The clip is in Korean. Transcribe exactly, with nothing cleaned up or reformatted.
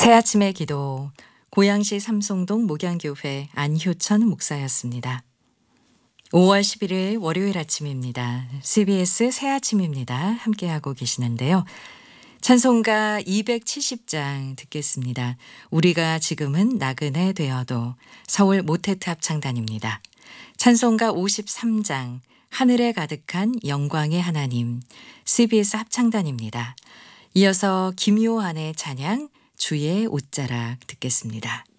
새아침의 기도, 고양시 삼송동 목양교회 안효천 목사였습니다. 오월 십일일 월요일 아침입니다. 씨비에스 새아침입니다. 함께하고 계시는데요. 찬송가 이백칠십 장 듣겠습니다. 우리가 지금은 나그네 되어도 서울 모태트 합창단입니다. 찬송가 오십삼 장 하늘에 가득한 영광의 하나님, 씨비에스 합창단입니다. 이어서 김요한의 찬양 주의 옷자락 듣겠습니다.